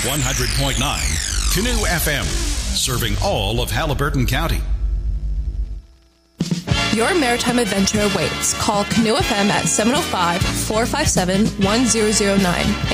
100.9 Canoe FM, serving all of Halliburton County. Your maritime adventure awaits. Call Canoe FM at 705-457-1009